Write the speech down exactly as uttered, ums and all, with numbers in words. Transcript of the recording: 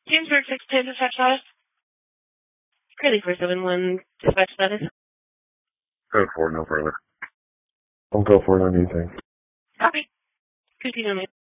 Jamesburg six ten dispatch status. Curly four seven one dispatch status. Go for it, no further. Don't go for it on anything. Copy. Continue.